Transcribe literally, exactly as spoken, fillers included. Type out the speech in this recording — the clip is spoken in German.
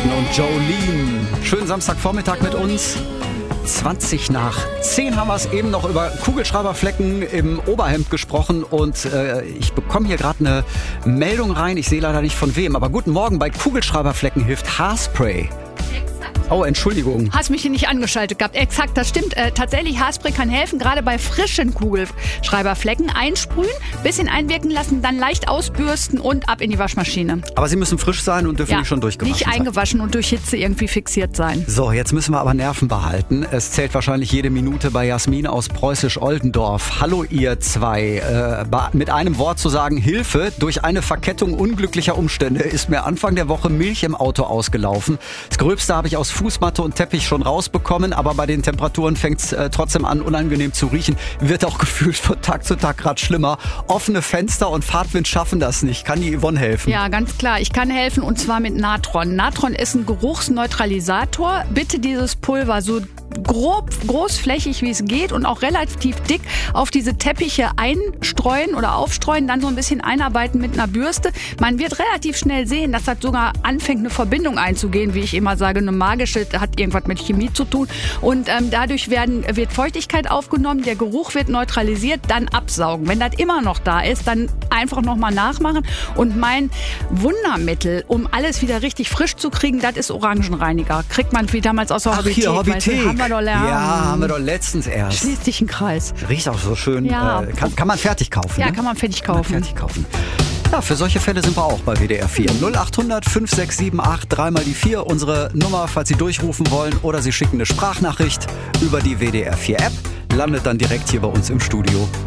Clapton und Jolene. Schönen Samstagvormittag mit uns. zwanzig nach zehn haben wir es eben noch über Kugelschreiberflecken im Oberhemd gesprochen und äh, ich bekomme hier gerade eine Meldung rein. Ich sehe leider nicht von wem, aber guten Morgen. Bei Kugelschreiberflecken hilft Haarspray. Oh, Entschuldigung. Hast mich hier nicht angeschaltet gehabt. Exakt, das stimmt. Äh, tatsächlich, Haarspray kann helfen, gerade bei frischen Kugelschreiberflecken. Einsprühen, bisschen einwirken lassen, dann leicht ausbürsten und ab in die Waschmaschine. Aber sie müssen frisch sein und dürfen ja, nicht schon durchgewaschen nicht sein. Nicht eingewaschen und durch Hitze irgendwie fixiert sein. So, jetzt müssen wir aber Nerven behalten. Es zählt wahrscheinlich jede Minute bei Jasmin aus Preußisch-Oldendorf. Hallo ihr zwei. Äh, mit einem Wort zu sagen, Hilfe. Durch eine Verkettung unglücklicher Umstände ist mir Anfang der Woche Milch im Auto ausgelaufen. Das Gröbste habe ich aus Fußmatte und Teppich schon rausbekommen, aber bei den Temperaturen fängt es äh, trotzdem an, unangenehm zu riechen. Wird auch gefühlt von Tag zu Tag gerade schlimmer. Offene Fenster und Fahrtwind schaffen das nicht. Kann die Yvonne helfen? Ja, ganz klar. Ich kann helfen und zwar mit Natron. Natron ist ein Geruchsneutralisator. Bitte dieses Pulver so grob, großflächig wie es geht und auch relativ dick auf diese Teppiche einstreuen oder aufstreuen, dann so ein bisschen einarbeiten mit einer Bürste. Man wird relativ schnell sehen, dass das sogar anfängt, eine Verbindung einzugehen, wie ich immer sage, eine magische, hat irgendwas mit Chemie zu tun. Und ähm, dadurch werden, wird Feuchtigkeit aufgenommen, der Geruch wird neutralisiert, dann absaugen. Wenn das immer noch da ist, dann einfach nochmal nachmachen. Und mein Wundermittel, um alles wieder richtig frisch zu kriegen, das ist Orangenreiniger. Kriegt man wie damals aus der Ach, Hobbythek. hier, Hobbythek. Weißt du, haben wir doch lernen. Ja, haben wir doch letztens erst. Schließt sich ein Kreis. Riecht auch so schön. Ja. Äh, kann, kann man fertig kaufen. Ja, ne? kann man fertig kaufen. Kann man fertig kaufen. Ja, für solche Fälle sind wir auch bei W D R vier. null acht hundert fünf sechs sieben acht, dreimal die vier. Unsere Nummer, falls Sie durchrufen wollen oder Sie schicken eine Sprachnachricht über die W D R vier App. Landet dann direkt hier bei uns im Studio.